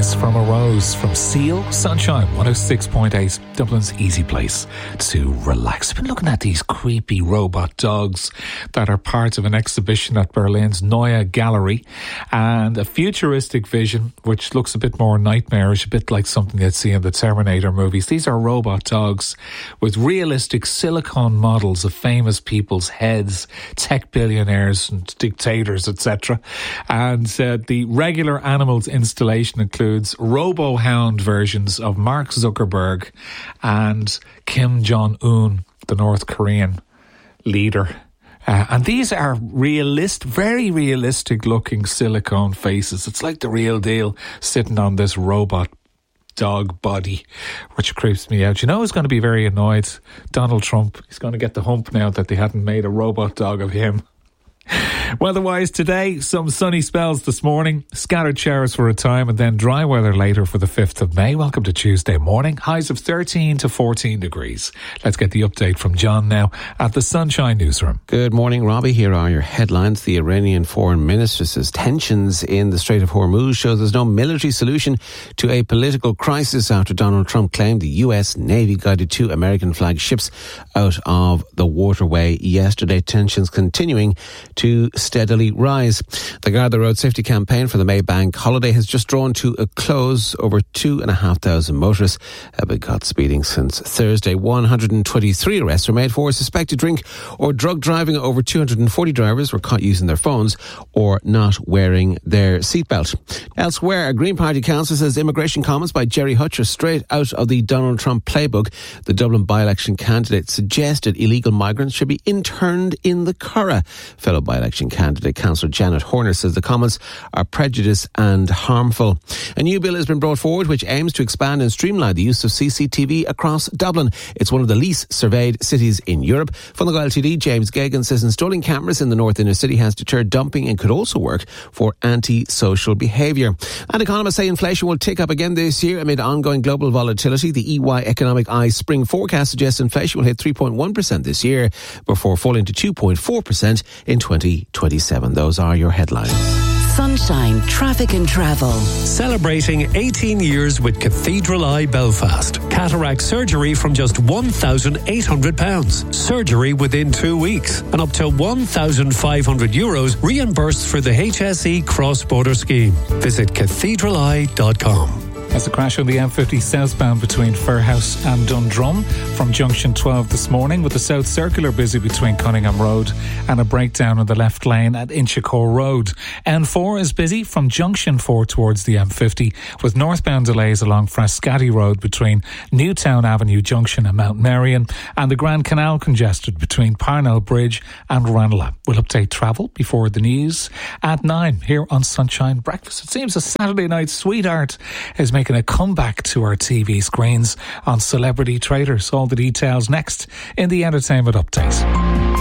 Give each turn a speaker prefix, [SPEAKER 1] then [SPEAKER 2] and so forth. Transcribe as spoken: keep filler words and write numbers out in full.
[SPEAKER 1] Kiss from a Rose from Seal. Sunshine one oh six point eight, Dublin's easy place to relax. I've been looking at these creepy robot dogs that are part of an exhibition at Berlin's Neue Gallery, and a futuristic vision which looks a bit more nightmarish, a bit like something you'd see in the Terminator movies. These are robot dogs with realistic silicone models of famous people's heads, tech billionaires and dictators, et cetera. And uh, the regular animals installation includes robo-hound versions of Mark Zuckerberg and Kim Jong-un, the North Korean leader. Uh, and these are realist, very realistic looking silicone faces. It's like the real deal sitting on this robot dog body, which creeps me out. You know who's going to be very annoyed? Donald Trump. He's going to get the hump now that they hadn't made a robot dog of him. Weather-wise today, some sunny spells this morning, scattered showers for a time, and then dry weather later for the fifth of May. Welcome to Tuesday morning. Highs of thirteen to fourteen degrees. Let's get the update from John now at the Sunshine Newsroom.
[SPEAKER 2] Good morning, Robbie. Here are your headlines. The Iranian foreign minister says tensions in the Strait of Hormuz show there's no military solution to a political crisis after Donald Trump claimed the U S Navy guided two American flagged ships out of the waterway yesterday. Tensions continuing to steadily rise. The Garda Road Safety Campaign for the May Bank holiday has just drawn to a close. Over two and a half thousand motorists have been caught speeding since Thursday. one hundred twenty-three arrests were made for suspected drink or drug driving. Over two hundred forty drivers were caught using their phones or not wearing their seatbelt. Elsewhere, a Green Party council says immigration comments by Jerry Hutch are straight out of the Donald Trump playbook. The Dublin by-election candidate suggested illegal migrants should be interned in the Curragh. Fellow by-election candidate Councillor Janet Horner says the comments are prejudiced and harmful. A new bill has been brought forward which aims to expand and streamline the use of C C T V across Dublin. It's one of the least surveyed cities in Europe. Fundago L T D James Gagan says installing cameras in the north inner city has deterred dumping and could also work for anti-social behaviour. And economists say inflation will tick up again this year amid ongoing global volatility. The E Y Economic Eye spring forecast suggests inflation will hit three point one percent this year before falling to two point four percent in twenty twenty-seven. Those are your headlines.
[SPEAKER 3] Sunshine Traffic and Travel.
[SPEAKER 4] Celebrating eighteen years with Cathedral Eye Belfast. Cataract surgery from just one thousand eight hundred pounds. Surgery within two weeks. And up to one thousand five hundred euros reimbursed for the H S E cross-border scheme. Visit cathedral eye dot com.
[SPEAKER 1] There's a crash on the M fifty southbound between Fairhouse and Dundrum from junction twelve this morning, with the South Circular busy between Cunningham Road and a breakdown in the left lane at Inchicore Road. N four is busy from junction four towards the M fifty, with northbound delays along Frascati Road between Newtown Avenue Junction and Mount Marion, and the Grand Canal congested between Parnell Bridge and Ranelagh. We'll update travel before the news at nine here on Sunshine Breakfast. It seems a Saturday night sweetheart is making a comeback to our T V screens on Celebrity Traders. All the details next in the Entertainment Update.